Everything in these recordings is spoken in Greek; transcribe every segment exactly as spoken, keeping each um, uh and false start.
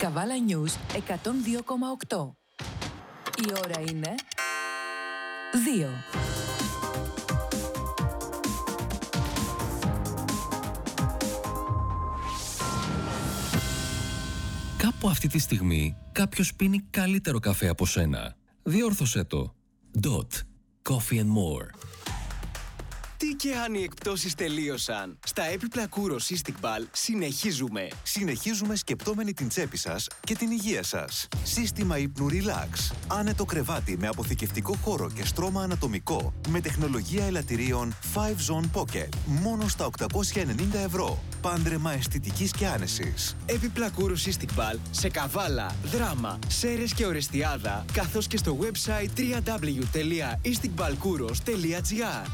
Καβάλα News εκατόν δύο κόμμα οκτώ. Η ώρα είναι δύο. Κάπου αυτή τη στιγμή κάποιος πίνει καλύτερο καφέ από σένα. Διόρθωσέ το. Dot. Coffee and more. Τι και αν οι εκπτώσεις τελείωσαν. Στα έπιπλα Kouros Cystic Ball συνεχίζουμε. Συνεχίζουμε σκεπτόμενοι την τσέπη σας και την υγεία σας. Σύστημα ύπνου Relax. Άνετο κρεβάτι με αποθηκευτικό χώρο και στρώμα ανατομικό. Με τεχνολογία ελαττηρίων φάιβ Zone Pocket. Μόνο στα οκτακόσια ενενήντα ευρώ. Πάντρεμα αισθητικής και άνεσης. Έπιπλα Kouros Cystic Ball σε Καβάλα, Δράμα, Σέρρες και Ορεστιάδα, καθώς και στο website double-u double-u double-u τελεία isticballkouros τελεία gr.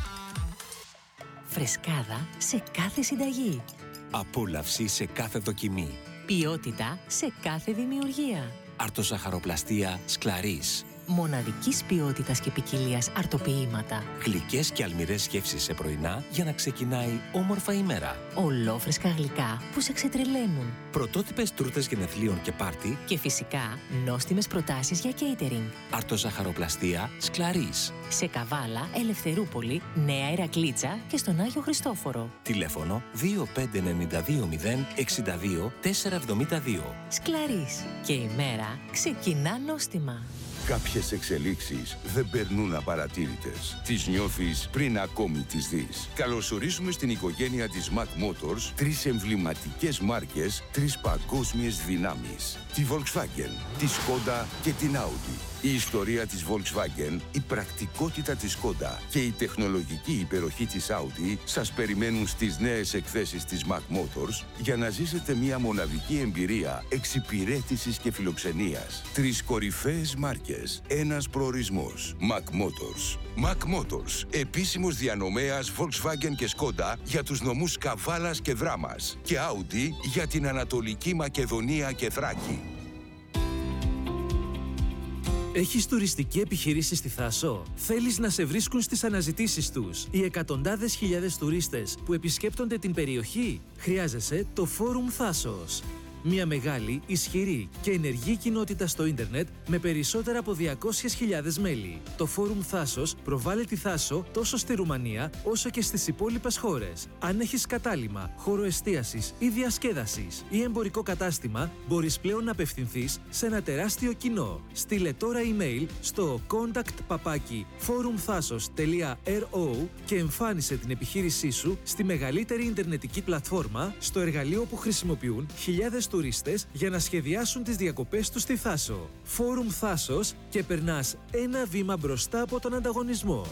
Φρεσκάδα σε κάθε συνταγή. Απόλαυση σε κάθε δοκιμή. Ποιότητα σε κάθε δημιουργία. Αρτοζαχαροπλαστία Σκλαρίς. Μοναδικής ποιότητας και ποικιλίας αρτοποιήματα. Γλυκές και αλμυρές γεύσεις σε πρωινά για να ξεκινάει όμορφα η μέρα. Ολόφρεσκα γλυκά που σε ξετρελαίνουν. Πρωτότυπες τούρτες γενεθλίων και πάρτι. Και φυσικά νόστιμες προτάσεις για catering. Αρτοζαχαροπλαστία Σκλαρίς. Σε Καβάλα, Ελευθερούπολη, Νέα Ηρακλήτσα και στον Άγιο Χριστόφορο. Τηλέφωνο δύο πέντε εννιά δύο μηδέν εξήντα δύο τετρακόσια εβδομήντα δύο. Σκλαρίς. Και η μέρα ξεκινά νόστιμα. Κάποιες εξελίξεις δεν περνούν απαρατήρητες. Τις νιώθεις πριν ακόμη τις δεις. Καλωσορίζουμε στην οικογένεια της Mac Motors τρεις εμβληματικές μάρκες, τρεις παγκόσμιες δυνάμεις. Τη Volkswagen, τη Skoda και την Audi. Η ιστορία της Volkswagen, η πρακτικότητα της Skoda και η τεχνολογική υπεροχή της Audi σας περιμένουν στις νέες εκθέσεις της Mac Motors για να ζήσετε μια μοναδική εμπειρία εξυπηρέτησης και φιλοξενίας. Τρεις κορυφαίες μάρκες, ένας προορισμός. Mac Motors. Mac Motors, επίσημος διανομέας Volkswagen και Skoda για τους νομούς Καβάλας και Δράμας και Audi για την Ανατολική Μακεδονία και Θράκη. Έχεις τουριστική επιχείρηση στη Θάσο? Θέλεις να σε βρίσκουν στις αναζητήσεις τους οι εκατοντάδες χιλιάδες τουρίστες που επισκέπτονται την περιοχή? Χρειάζεσαι το Φόρουμ Θάσος. Μια μεγάλη, ισχυρή και ενεργή κοινότητα στο ίντερνετ με περισσότερα από διακόσιες χιλιάδες μέλη. Το Φόρουμ Θάσος προβάλλει τη Θάσο τόσο στη Ρουμανία όσο και στις υπόλοιπες χώρες. Αν έχεις κατάλημα, χώρο εστίασης ή διασκέδασης ή εμπορικό κατάστημα, μπορείς πλέον να απευθυνθείς σε ένα τεράστιο κοινό. Στείλε τώρα email στο contact παπάκι forumthasos τελεία ρο και εμφάνισε την επιχείρησή σου στη μεγαλύτερη ιντερνετική πλατφόρμα, στο εργαλείο που χρησιμοποιούν χιλιάδες τουρίστες για να σχεδιάσουν τις διακοπές τους στη Θάσο. Φόρουμ Θάσος και περνάς ένα βήμα μπροστά από τον ανταγωνισμό.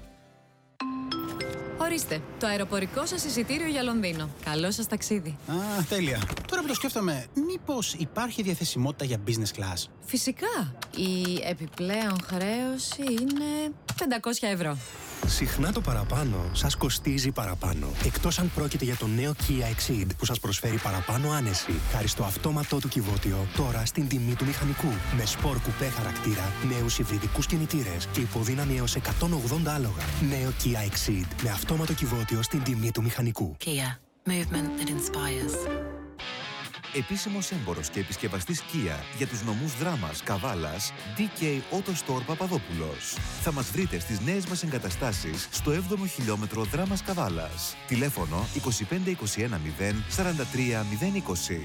Ορίστε, το αεροπορικό σας εισιτήριο για Λονδίνο. Καλό σας ταξίδι. Α, τέλεια. Τώρα που το σκέφτομαι, μήπως υπάρχει διαθεσιμότητα για business class? Φυσικά. Η επιπλέον χρέωση είναι πεντακόσια ευρώ. Συχνά το παραπάνω σας κοστίζει παραπάνω. Εκτός αν πρόκειται για το νέο Kia Exceed που σας προσφέρει παραπάνω άνεση χάρη στο αυτόματό του κυβότιο τώρα στην τιμή του μηχανικού. Με σπορ κουπέ χαρακτήρα, νέους υβριδικούς κινητήρες και υποδύναμη έως εκατόν ογδόντα άλογα. Νέο Kia Exceed με αυτόματο κυβότιο στην τιμή του μηχανικού. Kia. Movement that inspires. Επίσημος έμπορος και επισκευαστής Kia για τους νομούς Δράμας, Καβάλας, ντι κέι Auto Store Παπαδόπουλος. Θα μας βρείτε στις νέες μας εγκαταστάσεις στο έβδομο χιλιόμετρο Δράμας Καβάλας. Τηλέφωνο είκοσι πέντε είκοσι ένα μηδέν σαράντα τρία μηδέν είκοσι.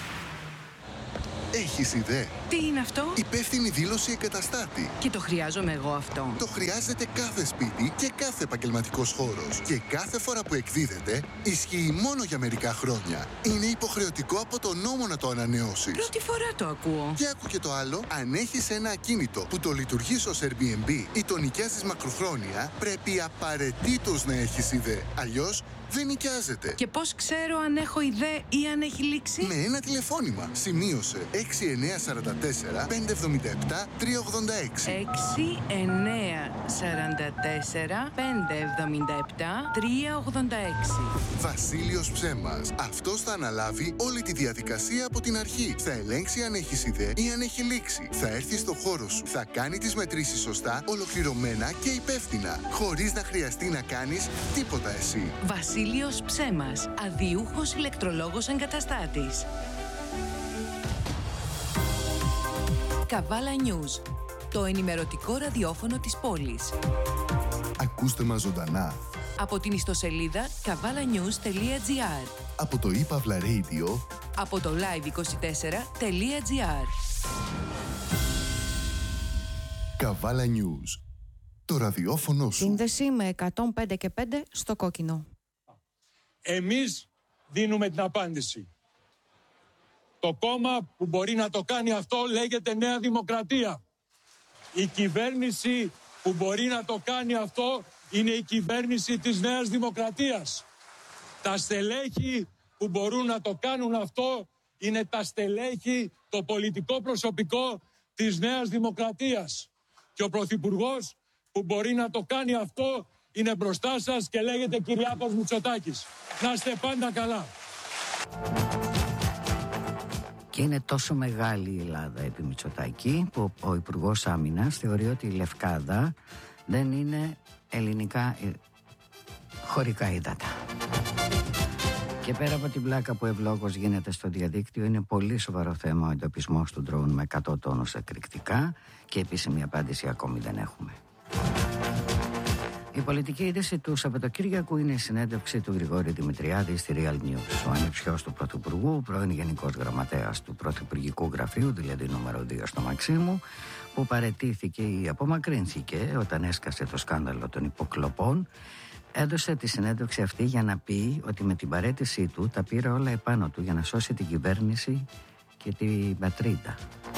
Έχεις ιδέα? Τι είναι αυτό? Υπεύθυνη δήλωση εγκαταστάτη. Και το χρειάζομαι εγώ αυτό. Το χρειάζεται κάθε σπίτι και κάθε επαγγελματικός χώρος. Και κάθε φορά που εκδίδεται, ισχύει μόνο για μερικά χρόνια. Είναι υποχρεωτικό από τον νόμο να το ανανεώσεις. Πρώτη φορά το ακούω. Και άκου και το άλλο. Αν έχεις ένα ακίνητο που το λειτουργείς ως Airbnb ή το νοικιάζεις μακροχρόνια, πρέπει απαραίτητος να έχεις ιδέα. Αλλιώς δεν νοικιάζεται. Και πώς ξέρω αν έχω ιδέα ή αν έχει λήξει? Με ένα τηλεφώνημα. Σημείωσε έξι εννιά τέσσερα τέσσερα πέντε εβδομήντα επτά τρία ογδόντα έξι. έξι εννιά τέσσερα τέσσερα πέντε εβδομήντα επτά τρία ογδόντα έξι. Βασίλειος Ψέμας. Αυτός θα αναλάβει όλη τη διαδικασία από την αρχή. Θα ελέγξει αν έχεις ιδέα ή αν έχει λήξει. Θα έρθει στο χώρο σου. Θα κάνει τις μετρήσεις σωστά, ολοκληρωμένα και υπεύθυνα. Χωρίς να χρειαστεί να κάνεις τίποτα εσύ. Βασίλειος Ψέμας. Αδιούχος ηλεκτρολόγος εγκαταστάτης. Καβάλα News, το ενημερωτικό ραδιόφωνο της πόλης. Ακούστε μας ζωντανά Από την ιστοσελίδα καβάλα νιούζ τελεία τζι άρ, από το iPavla Radio, από το λάιβ είκοσι τέσσερα τελεία τζι άρ. Καβάλα News, το ραδιόφωνο σου. Σύνδεση με εκατόν πέντε και πέντε στο κόκκινο. Εμείς δίνουμε την απάντηση. Το κόμμα που μπορεί να το κάνει αυτό λέγεται Νέα Δημοκρατία. Η κυβέρνηση που μπορεί να το κάνει αυτό είναι η κυβέρνηση της Νέας Δημοκρατίας. Τα στελέχη που μπορούν να το κάνουν αυτό είναι τα στελέχη, το πολιτικό προσωπικό της Νέας Δημοκρατίας. Και ο Πρωθυπουργός που μπορεί να το κάνει αυτό είναι μπροστά σας και λέγεται Κυριάκος Μητσοτάκης. Να είστε πάντα καλά. Και είναι τόσο μεγάλη η Ελλάδα επί Μητσοτάκη που ο Υπουργός Άμυνας θεωρεί ότι η Λευκάδα δεν είναι ελληνικά χωρικά ύδατα. Και πέρα από την πλάκα που ευλόγως γίνεται στο διαδίκτυο, είναι πολύ σοβαρό θέμα ο εντοπισμός του ντρόουν με εκατό τόνους εκρηκτικά και επίσημη απάντηση ακόμη δεν έχουμε. Η πολιτική είδηση του Σαββατοκύριακου είναι η συνέντευξη του Γρηγόρη Δημητριάδη στη Real News. Ο ανιψιός του Πρωθυπουργού, πρώην Γενικός Γραμματέας του Πρωθυπουργικού Γραφείου, δηλαδή νούμερο δύο στο Μαξίμου, που παραιτήθηκε ή απομακρύνθηκε όταν έσκασε το σκάνδαλο των υποκλοπών, έδωσε τη συνέντευξη αυτή για να πει ότι με την παραίτησή του τα πήρε όλα επάνω του για να σώσει την κυβέρνηση και την πατρίδα.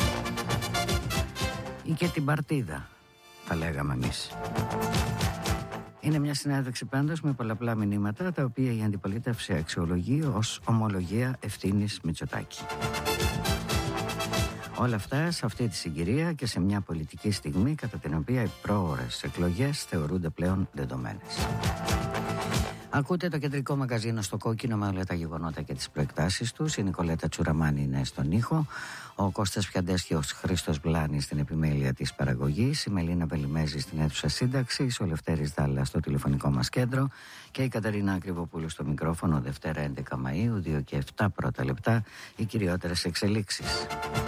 Ή και την παρτίδα, θα λέγαμε εμείς. Είναι μια συνέντευξη πάντως με πολλαπλά μηνύματα, τα οποία η αντιπολίτευση αξιολογεί ως ομολογία ευθύνης Μητσοτάκη. Όλα αυτά σε αυτή τη συγκυρία και σε μια πολιτική στιγμή κατά την οποία οι πρόωρες εκλογές θεωρούνται πλέον δεδομένες. Ακούτε το κεντρικό μαγαζίνο στο κόκκινο με όλα τα γεγονότα και τις προεκτάσεις τους. Η Νικολέτα Τσουραμάνη είναι στον ήχο, ο Κώστας Πιαντές και ο Χρήστος Μπλάνης στην επιμέλεια της παραγωγής, η Μελίνα Βελιμέζη στην αίθουσα σύνταξης, ο Λευτέρης Δάλλας στο τηλεφωνικό μας κέντρο και η Καταρίνα Ακριβοπούλου στο μικρόφωνο. Δευτέρα έντεκα Μαΐου, δύο και επτά πρώτα λεπτά, οι κυριότερες εξελίξεις.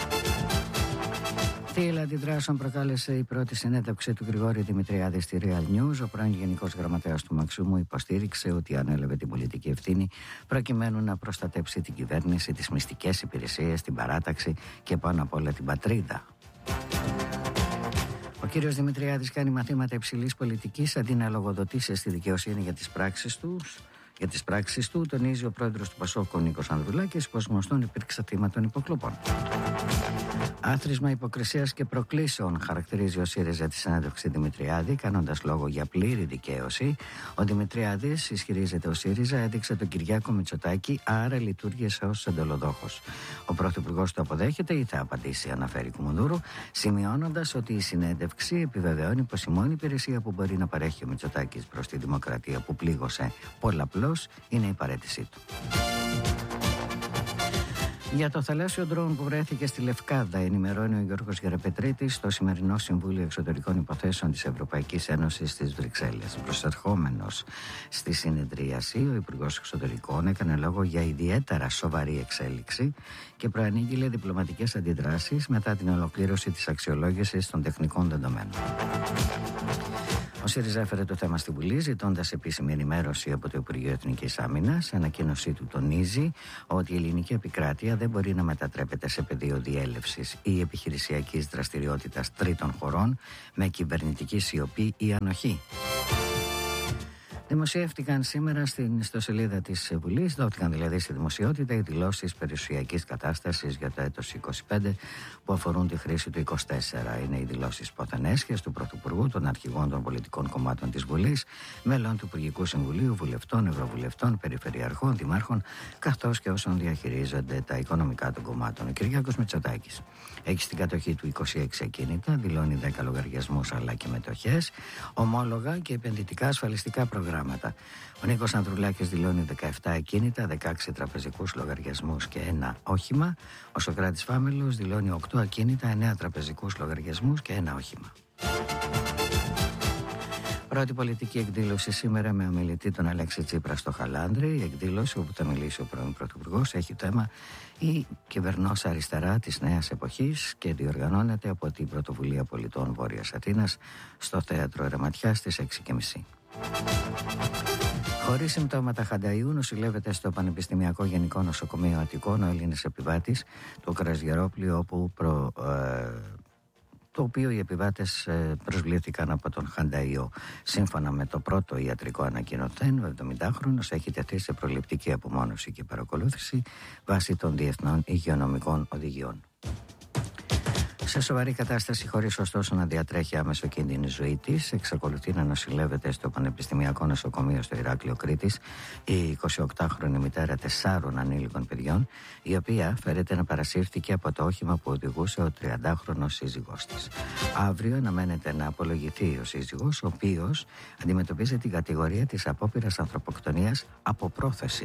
Θύελλα αντιδράσεων προκάλεσε η πρώτη συνέντευξη του Γρηγόρη Δημητριάδη στη Real News. Ο πρώην Γενικός Γραμματέας του Μαξίμου υποστήριξε ότι ανέλαβε την πολιτική ευθύνη προκειμένου να προστατέψει την κυβέρνηση, τις μυστικές υπηρεσίες, την παράταξη και πάνω απ' όλα την πατρίδα. Ο κύριος Δημητριάδης κάνει μαθήματα υψηλής πολιτικής αντί να λογοδοτήσει στη δικαιοσύνη για τις πράξεις τους. Για τις πράξεις του, τονίζει ο πρόεδρος του Πασόκ, ο Νίκος Ανδρουλάκης, πως γνωστόν υπήρξε θύμα των υποκλοπών. Άθροισμα υποκρισίας και προκλήσεων χαρακτηρίζει ο ΣΥΡΙΖΑ τη συνέντευξη Δημητριάδη, κάνοντας λόγο για πλήρη δικαίωση. Ο Δημητριάδης, ισχυρίζεται ο ΣΥΡΙΖΑ, έδειξε τον Κυριάκο Μητσοτάκη, άρα λειτουργήσε ως εντολοδόχος. Ο πρωθυπουργός το αποδέχεται ή θα απαντήσει, αναφέρει Κουμουνδούρου, σημειώνοντας ότι η συνέντευξη επιβεβαιώνει πως η μόνη υπηρεσία που μπορεί να παρέχει ο Μητσοτάκης προς τη δημοκρατία που πλήγωσε πολλαπλώς είναι η παραίτησή του. Για το θαλάσσιο ντρόουν που βρέθηκε στη Λευκάδα, ενημερώνει ο Γιώργος Γεραπετρίτης στο σημερινό Συμβούλιο Εξωτερικών Υποθέσεων της Ευρωπαϊκής Ένωσης στις Βρυξέλλες. Προσερχόμενος στη συνεδρίαση, ο Υπουργός Εξωτερικών έκανε λόγο για ιδιαίτερα σοβαρή εξέλιξη και προανήγγειλε διπλωματικές αντιδράσεις μετά την ολοκλήρωση της αξιολόγησης των τεχνικών δεδομένων. Ο ΣΥΡΙΖΑ έφερε το θέμα στη Βουλή, ζητώντας επίσημη ενημέρωση από το Υπουργείο Εθνικής Άμυνας. Η ανακοίνωσή του τονίζει ότι η ελληνική επικράτεια δεν μπορεί να μετατρέπεται σε πεδίο διέλευσης ή επιχειρησιακής δραστηριότητας τρίτων χωρών με κυβερνητική σιωπή ή ανοχή. Δημοσιεύτηκαν σήμερα στην ιστοσελίδα της Βουλής, δόθηκαν δηλαδή στη δημοσιότητα οι δηλώσεις περιουσιακής κατάστασης για το έτος είκοσι πέντε που αφορούν τη χρήση του είκοσι τέσσερα. Είναι οι δηλώσεις ποθενέσχες του Πρωθυπουργού, των αρχηγών των πολιτικών κομμάτων της Βουλής, μέλων του Υπουργικού Συμβουλίου, βουλευτών, ευρωβουλευτών, περιφερειαρχών, δημάρχων, καθώς και όσων διαχειρίζονται τα οικονομικά των κομμάτων. Ο Κυριάκος Μητσοτάκης έχει στην κατοχή του είκοσι έξι ακίνητα, δηλώνει δέκα λογαριασμούς αλλά και μετοχές, ομόλογα και επενδυτικά ασφαλιστικά προγράμματα. Ο Νίκος Ανδρουλάκης δηλώνει δεκαεπτά ακίνητα, δεκαέξι τραπεζικούς λογαριασμούς και ένα όχημα. Ο Σοκράτης Φάμελος δηλώνει οκτώ ακίνητα, εννέα τραπεζικούς λογαριασμούς και ένα όχημα. Πρώτη πολιτική εκδήλωση σήμερα με ομιλητή τον Αλέξη Τσίπρα στο Χαλάνδρη. Η εκδήλωση όπου θα μιλήσει ο πρώην Πρωθυπουργός έχει θέμα η κυβερνός αριστερά της νέας εποχής και διοργανώνεται από την Πρωτοβουλία Πολιτών Βόρειας Αθήνας στο Θέατρο Ερεματιάς στις έξι και μισή. Χωρίς συμπτώματα χανταϊού νοσηλεύεται στο Πανεπιστημιακό Γενικό Νοσοκομείο Αττικών ο Έλληνας επιβάτης του Κρασγερόπλου, όπου προ, ε, το οποίο οι επιβάτες ε, προσβλήθηκαν από τον χανταϊό. Σύμφωνα με το πρώτο ιατρικό ανακοινωθέν, ο εβδομηντάχρονος έχει τεθεί σε προληπτική απομόνωση και παρακολούθηση βάσει των διεθνών υγειονομικών οδηγιών. Σε σοβαρή κατάσταση, χωρίς ωστόσο να διατρέχει άμεσο κίνδυνο ζωή της, εξακολουθεί να νοσηλεύεται στο Πανεπιστημιακό Νοσοκομείο στο Ηράκλειο Κρήτης η εικοσιοκτάχρονη μητέρα τεσσάρων ανήλικων παιδιών, η οποία φέρεται να παρασύρθηκε από το όχημα που οδηγούσε ο τριαντάχρονος σύζυγός της. Αύριο αναμένεται να απολογηθεί ο σύζυγος, ο οποίος αντιμετωπίζει την κατηγορία της απόπειρας ανθρωποκτονίας από πρόθεση.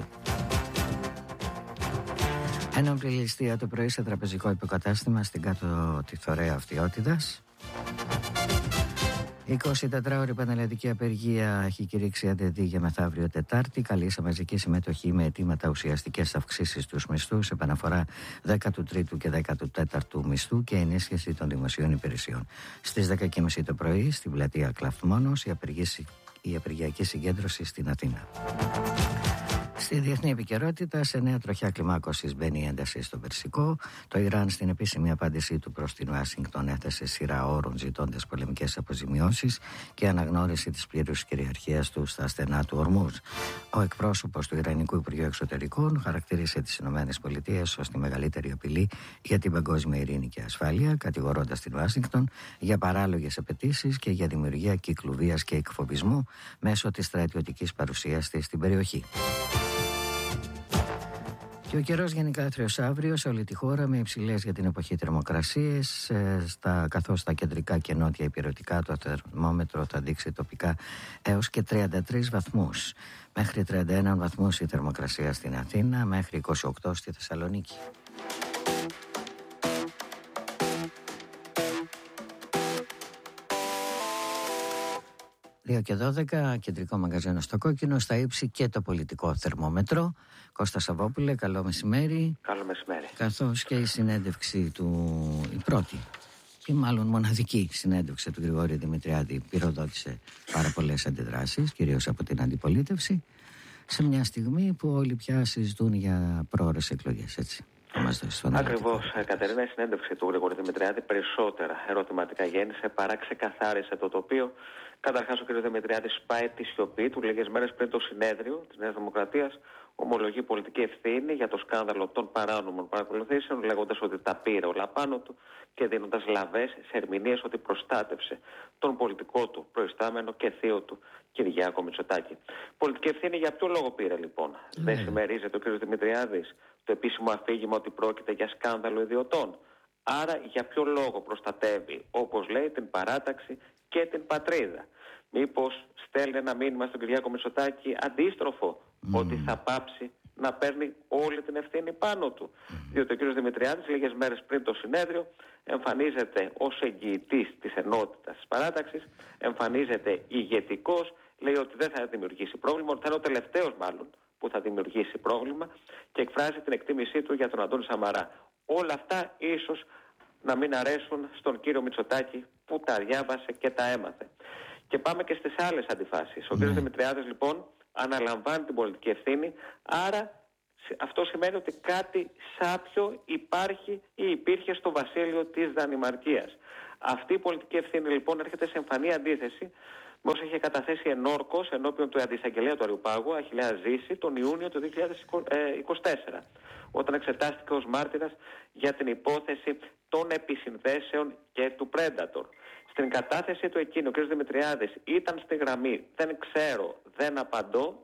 Ένοπλη ληστεία το πρωί σε τραπεζικό υποκατάστημα στην κάτω τη Θωρέα Αυτιότητας. εικοσιτετράωρη πανελλαδική απεργία έχει κηρύξει ΑΔΔ για μεθαύριο Τετάρτη. Καλεί σε μαζική συμμετοχή με αιτήματα ουσιαστικές αυξήσεις στους μισθούς, επαναφορά δέκατου τρίτου και δέκατου τέταρτου μισθού και ενίσχυση των δημοσίων υπηρεσιών. Στις δέκα και μισή το πρωί, στην πλατεία Κλαφμόνος, η, η απεργιακή συγκέντρωση στην Αθήνα. Στη διεθνή επικαιρότητα, σε νέα τροχιά κλιμάκωσης μπαίνει η ένταση στο Περσικό. Το Ιράν, στην επίσημη απάντησή του προς την Ουάσιγκτον, έθεσε σειρά όρων ζητώντας πολεμικές αποζημιώσεις και αναγνώριση της πλήρους κυριαρχίας του στα στενά του Ορμούζ. Ο εκπρόσωπος του Ιρανικού Υπουργείου Εξωτερικών χαρακτήρισε τις ΗΠΑ ως τη μεγαλύτερη απειλή για την παγκόσμια ειρήνη και ασφάλεια, κατηγορώντας την Ουάσιγκτον για παράλογες απαιτήσεις και για δημιουργία κύκλου βίας και εκφοβισμού μέσω της στρατιωτικής παρουσίας της στην περιοχή. Και ο καιρός γενικά άθριος αύριο σε όλη τη χώρα με υψηλές για την εποχή θερμοκρασίες, στα, καθώς στα κεντρικά και νότια υπηρετικά το θερμόμετρο θα δείξει τοπικά έως και τριάντα τρεις βαθμούς. Μέχρι τριάντα ένα βαθμούς η θερμοκρασία στην Αθήνα, μέχρι είκοσι οκτώ στη Θεσσαλονίκη. δύο και δώδεκα, κεντρικό μαγαζίνο στο Κόκκινο, στα ύψη και το πολιτικό θερμόμετρο. Κώστα Σαββόπουλε, καλό μεσημέρι. Καλό μεσημέρι. Καθώς και η συνέντευξη του, η πρώτη, ή μάλλον μοναδική συνέντευξη του Γρηγόρη Δημητριάδη πυροδότησε πάρα πολλές αντιδράσεις, κυρίως από την αντιπολίτευση, σε μια στιγμή που όλοι πια συζητούν για πρόωρες εκλογές, έτσι. Ακριβώς, Κατερίνα, η συνέντευξη του Γρηγόρη Δημητριάδη περισσότερα ερωτηματικά γέννησε παρά ξεκαθάρισε το τοπίο. Καταρχάς, ο κ. Δημητριάδης πάει τη σιωπή του λίγες μέρες πριν το συνέδριο της Νέας Δημοκρατίας. Ομολογεί πολιτική ευθύνη για το σκάνδαλο των παράνομων παρακολουθήσεων, λέγοντας ότι τα πήρε όλα πάνω του και δίνοντας λαβές σε ερμηνείες ότι προστάτευσε τον πολιτικό του προϊστάμενο και θείο του Κυριάκο Μητσοτάκη. Πολιτική ευθύνη για ποιο λόγο πήρε λοιπόν? Mm. Δεν συμμερίζεται ο κ. Δημητριάδης το επίσημο αφήγημα ότι πρόκειται για σκάνδαλο ιδιωτών? Άρα για ποιο λόγο προστατεύει, όπως λέει, την παράταξη και την πατρίδα? Μήπως στέλνει ένα μήνυμα στον Κυριάκο Μητσοτάκη αντίστροφο, mm. ότι θα πάψει να παίρνει όλη την ευθύνη πάνω του? Mm. Διότι ο κ. Δημητριάδης λίγες μέρες πριν το συνέδριο εμφανίζεται ως εγγυητής της ενότητας της παράταξης, εμφανίζεται ηγετικός, λέει ότι δεν θα δημιουργήσει πρόβλημα, ότι θα είναι ο τελευταίος μάλλον που θα δημιουργήσει πρόβλημα και εκφράζει την εκτίμησή του για τον Αντώνη Σαμαρά. Όλα αυτά ίσως να μην αρέσουν στον κύριο Μητσοτάκη που τα διάβασε και τα έμαθε. Και πάμε και στις άλλες αντιφάσεις. Ο κ. Δημητριάδης λοιπόν αναλαμβάνει την πολιτική ευθύνη, άρα αυτό σημαίνει ότι κάτι σάπιο υπάρχει ή υπήρχε στο βασίλειο της Δανημαρκίας. Αυτή η πολιτική ευθύνη λοιπόν έρχεται σε εμφανή αντίθεση με όσο είχε καταθέσει ενόρκος ενώπιον του αντισαγγελέα του Αριουπάγου, Αχιλλέα Ζήση, τον Ιούνιο του δύο χιλιάδες είκοσι τέσσερα, όταν εξετάστηκε ως μάρτυρας για την υπόθεση των επισυνδέσεων και του Predator. Στην κατάθεση του εκείνη, ο κ. Δημητριάδης ήταν στη γραμμή «δεν ξέρω, δεν απαντώ»,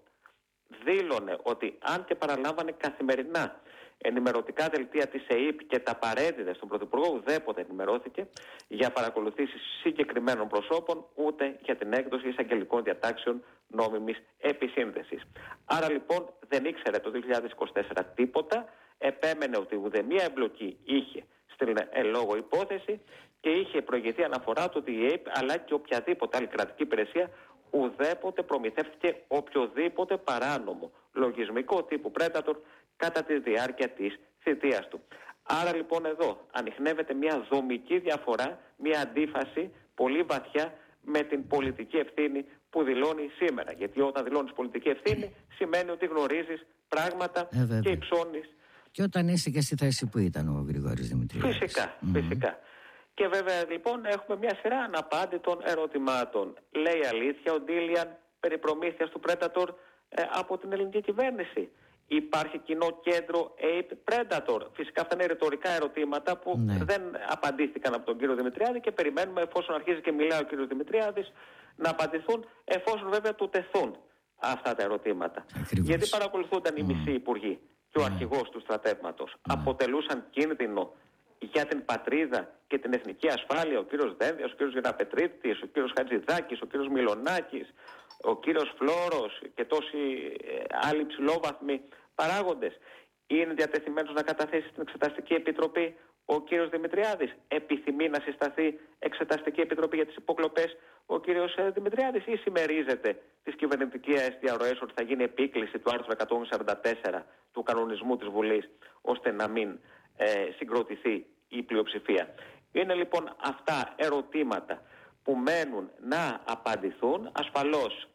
δήλωνε ότι αν και παραλάμβανε καθημερινά ενημερωτικά δελτία της ΕΥΠ και τα παρέδιδε στον Πρωθυπουργό, ουδέποτε ενημερώθηκε για παρακολουθήσεις συγκεκριμένων προσώπων, ούτε για την έκδοση εισαγγελικών διατάξεων νόμιμης επισύνδεσης. Άρα λοιπόν δεν ήξερε το δύο χιλιάδες είκοσι τέσσερα τίποτα, επέμενε ότι ουδέμια εμπλοκή είχε στην ελόγω υπόθεση και είχε προηγηθεί αναφορά του ότι η ΕΥΠ αλλά και οποιαδήποτε άλλη κρατική υπηρεσία ουδέποτε προμηθεύτηκε οποιοδήποτε παράνομο λογισμικό τύπου Predator κατά τη διάρκεια της θητείας του. Άρα λοιπόν εδώ ανιχνεύεται μια δομική διαφορά, μια αντίφαση πολύ βαθιά με την πολιτική ευθύνη που δηλώνει σήμερα. Γιατί όταν δηλώνεις πολιτική ευθύνη σημαίνει ότι γνωρίζεις πράγματα ε, και υψώνεις. Και όταν είσαι και στη θέση που ήταν ο Γρηγόρης Δημητριάδης. Φυσικά, mm-hmm. φυσικά. Και βέβαια λοιπόν έχουμε μια σειρά αναπάντητων ερωτημάτων. Λέει αλήθεια ο Ντίλιαν περί προμήθειας του Predator ε, από την ελληνική κυβέρνηση? Υπάρχει κοινό κέντρο Ape Predator? Φυσικά αυτά είναι ρητορικά ερωτήματα που ναι. δεν απαντήθηκαν από τον κύριο Δημητριάδη και περιμένουμε, εφόσον αρχίζει και μιλάει ο κύριος Δημητριάδης, να απαντηθούν, εφόσον βέβαια του τεθούν αυτά τα ερωτήματα. Ακριβώς. Γιατί παρακολουθούνταν mm. οι μισοί υπουργοί και ο mm. αρχηγός του στρατεύματος. Mm. Αποτελούσαν κίνδυνο για την πατρίδα και την εθνική ασφάλεια ο κύριος Δένδιας, ο κύριος Γεραπετρίτης, ο κύριος Χατζηδάκης, ο κύριος Μιλονάκης, ο κύριος Φλόρος και τόσοι άλλοι ψηλόβαθμοι παράγοντες? Είναι διατεθειμένος να καταθέσει στην Εξεταστική Επιτροπή ο κύριος Δημητριάδης? Επιθυμεί να συσταθεί Εξεταστική Επιτροπή για τις υποκλοπές ο κύριος Δημητριάδης, ή συμμερίζεται τις κυβερνητικές διαρροές ότι θα γίνει επίκληση του άρθρου εκατόν σαράντα τέσσερα του κανονισμού της Βουλής ώστε να μην ε, συγκροτηθεί η πλειοψηφία? Είναι λοιπόν αυτά ερωτήματα που μένουν να απαντηθούν. Ασφαλώς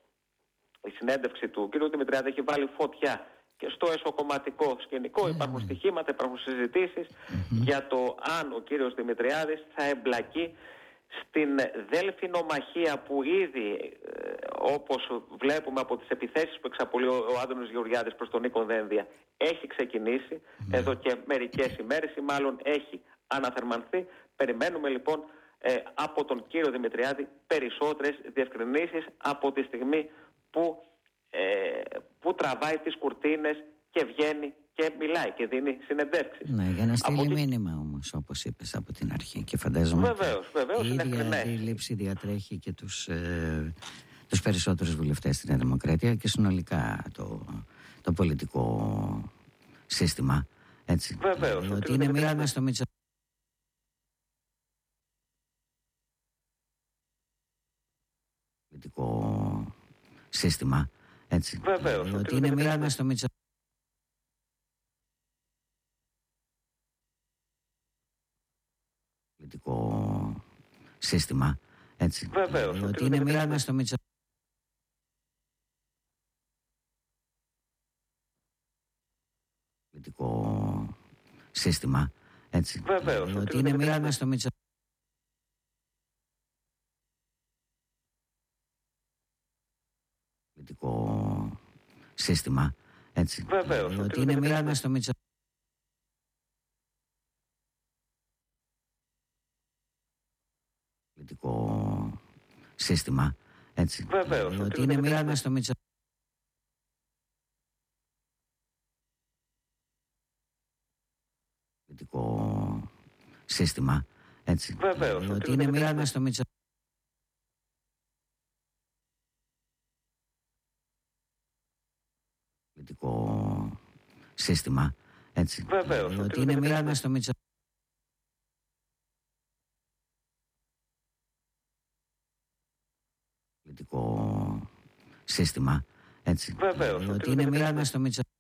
η συνέντευξη του κ. Δημητριάδη έχει βάλει φωτιά και στο εσωκομματικό σκηνικό. Mm. Υπάρχουν στοιχήματα, υπάρχουν συζητήσεις mm-hmm. για το αν ο κύριος Δημητριάδης θα εμπλακεί στην δέλφινομαχία που ήδη, ε, όπως βλέπουμε από τις επιθέσεις που εξαπολύει ο, ο Άδωνης Γεωργιάδης προς τον Νίκο Δένδια, έχει ξεκινήσει mm. εδώ και μερικές ημέρες ή μάλλον έχει αναθερμανθεί. Περιμένουμε λοιπόν ε, από τον κύριο Δημητριάδη περισσότερες διευκρινήσεις από τη στιγμή που, ε, που τραβάει τις κουρτίνες και βγαίνει και μιλάει και δίνει συνεντεύξεις. Ναι, για να στείλει από μήνυμα όμως, όπως είπες από την αρχή, και φαντάζομαι βεβαίως, βεβαίως, η ίδια αντίληψη διατρέχει και τους, ε, τους περισσότερους βουλευτές στην Νέα Δημοκρατία και συνολικά το, το πολιτικό σύστημα. Έτσι. Βεβαίως. Ε, ότι είναι μήνυμα στο Μητσο... πολιτικό σύστημα. Έτσι. Βεβαίως. Ε, ότι είναι μήνυμα στο Μητσο... πολιτικό σύστημα. Έτσι. Βεβαίως. Ε, ότι είναι μήνυμα στο Μητσο... πολιτικό σύστημα. Έτσι. Βεβαίως. Ε, ότι είναι μήνυμα στο Μητσο... πολιτικό σύστημα. Έτσι. Βεβαίως. Ε, ότι είναι μήνυμα στο Μητσο... πολιτικό σύστημα. Έτσι. Βεβαίως. Ε, ότι είναι μήνυμα στο Μητσο... πολιτικό σύστημα. Έτσι. Βεβαίως. Ε, ότι είναι μήνυμα στο Μητσο... πολιτικό σύστημα. Έτσι. Βεβαίως. Ε, ότι είναι μήνυμα στο Μητσο... πολιτικό σύστημα. Έτσι. Βεβαίως. Ε, ότι είναι μήνυμα στο Μητσο...